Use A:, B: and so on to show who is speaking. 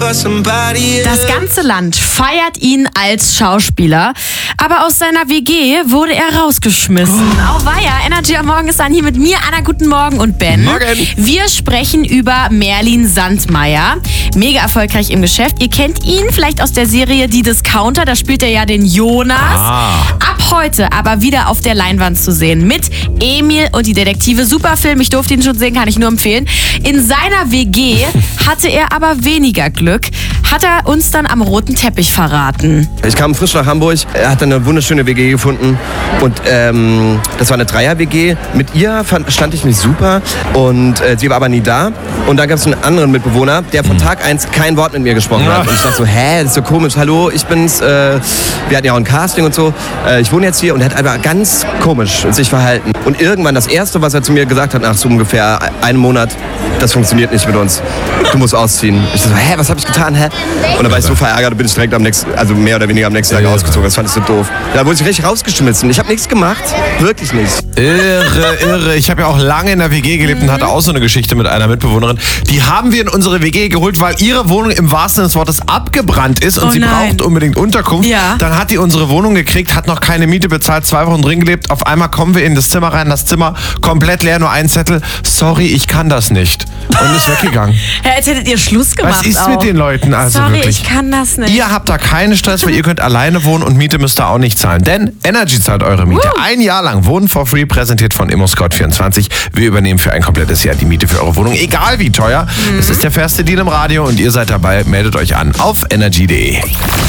A: Das ganze Land feiert ihn als Schauspieler, aber aus seiner WG wurde er rausgeschmissen. Auweia, Energy am Morgen ist dann hier mit mir, Anna, guten Morgen und Ben.
B: Morgen.
A: Wir sprechen über Merlin Sandmeier. Mega erfolgreich im Geschäft. Ihr kennt ihn vielleicht aus der Serie Die Discounter, da spielt er ja den Jonas. Ab heute aber wieder auf der Leinwand zu sehen mit Emil und die Detektive. Super Film, ich durfte ihn schon sehen, kann ich nur empfehlen. In seiner WG hatte er aber weniger Glück. Hat er uns dann am roten Teppich verraten.
B: Ich kam frisch nach Hamburg, er hat dann eine wunderschöne WG gefunden und das war eine Dreier-WG. Mit ihr stand ich mich super und sie war aber nie da. Und dann gab es einen anderen Mitbewohner, der von Tag 1 kein Wort mit mir gesprochen hat. Und ich dachte so, das ist so komisch, hallo, ich bin's. Wir hatten ja auch ein Casting und so. Ich wohne jetzt hier und er hat einfach ganz komisch sich verhalten. Und irgendwann das Erste, was er zu mir gesagt hat, nach so ungefähr einem Monat, das funktioniert nicht mit uns. Du musst ausziehen. Ich dachte so, was habe ich getan, Und dann war ich so verärgert und bin ich direkt mehr oder weniger am nächsten Tag ausgezogen. Das fand ich so doof. Da wurde ich richtig rausgeschmissen. Ich habe nichts gemacht. Wirklich nicht.
C: Irre. Ich habe ja auch lange in der WG gelebt und hatte auch so eine Geschichte mit einer Mitbewohnerin. Die haben wir in unsere WG geholt, weil ihre Wohnung im wahrsten Sinne des Wortes abgebrannt ist und sie braucht unbedingt Unterkunft.
A: Ja.
C: Dann hat die unsere Wohnung gekriegt, hat noch keine Miete bezahlt, 2 Wochen drin gelebt. Auf einmal kommen wir in das Zimmer rein, das Zimmer komplett leer, nur ein Zettel. Sorry, ich kann das nicht. Und ist weggegangen.
A: Jetzt hättet ihr Schluss gemacht.
C: Was ist mit den Leuten also
A: Sorry,
C: wirklich?
A: ich kann das nicht.
C: Ihr habt da keinen Stress, weil ihr könnt alleine wohnen und Miete müsst ihr auch nicht zahlen. Denn Energy zahlt eure Miete. Ein Jahr lang Wohnen for free, präsentiert von ImmoScout24. Wir übernehmen für ein komplettes Jahr die Miete für eure Wohnung, egal wie teuer. Das ist der fairste Deal im Radio und ihr seid dabei. Meldet euch an auf energy.de.